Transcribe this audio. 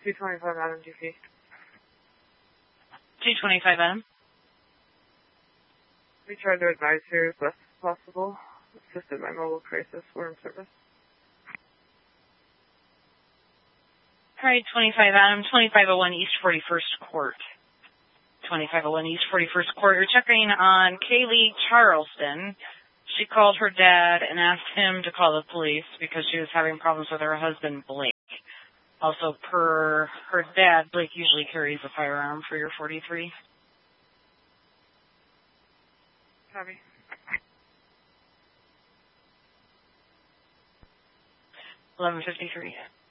225 Adam GP. 225 Adam. We tried to advise here as best as possible. Assisted by mobile crisis. We're in service. Alright, 25 Adam, 2501 East 41st Court. 2501 East 41st Court. You're checking on Kaylee Charleston. She called her dad and asked him to call the police because she was having problems with her husband, Blake. Also, per her dad, Blake usually carries a firearm for your 43. Copy. 11:53.